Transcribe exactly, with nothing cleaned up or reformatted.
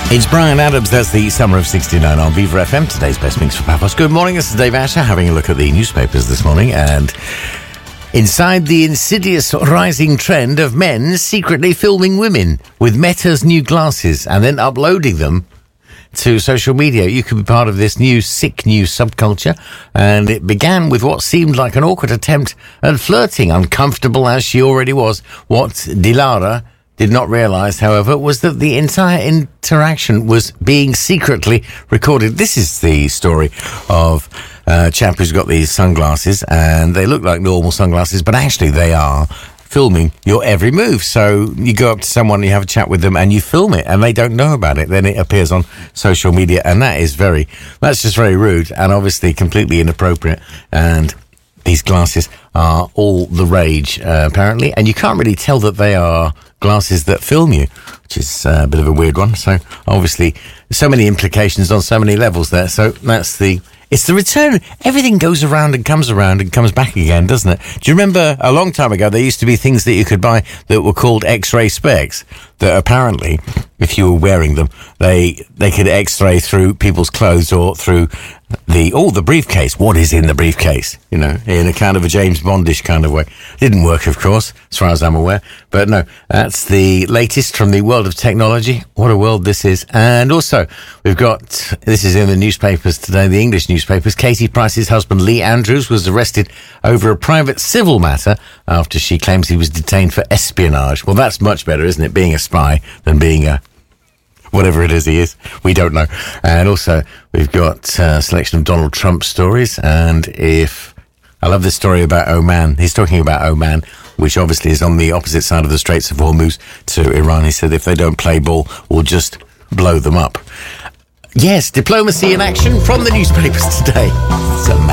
It's Brian Adams. That's the Summer of sixty-nine on Viva F M. Today's best mix for Papos. Good morning. This is Dave Asher having a look at the newspapers this morning. And inside the insidious rising trend of men secretly filming women with Meta's new glasses and then uploading them to social media. You could be part of this new sick new subculture. And it began with what seemed like an awkward attempt at flirting, uncomfortable as she already was. What Dilara did not realise, however, was that the entire interaction was being secretly recorded. This is the story of a chap who's got these sunglasses, and they look like normal sunglasses, but actually they are filming your every move. So you go up to someone, you have a chat with them, and you film it, and they don't know about it. Then it appears on social media, and that is very, that's just very rude, and obviously completely inappropriate. And these glasses are all the rage, uh, apparently, and you can't really tell that they are glasses that film you, which is uh, a bit of a weird one. So obviously so many implications on so many levels there. So that's the it's the return. Everything goes around and comes around and comes back again, doesn't it? Do you remember a long time ago there used to be things that you could buy that were called X-ray specs, that apparently if you were wearing them they they could X-ray through people's clothes or through the oh the briefcase. What is in the briefcase? You know, in a kind of a James Bondish kind of way. Didn't work, of course, as far as I'm aware. But no, that's the latest from the world of technology. What a world this is. And also, we've got, this is in the newspapers today, the English newspapers. Katie Price's husband, Lee Andrews, was arrested over a private civil matter after she claims he was detained for espionage. Well, that's much better, isn't it, being a spy than being a whatever it is he is, we don't know. And also, we've got a selection of Donald Trump stories. And if, I love this story about Oman. He's talking about Oman, which obviously is on the opposite side of the Straits of Hormuz to Iran. He said, if they don't play ball, we'll just blow them up. Yes, diplomacy in action from the newspapers today. It's amazing.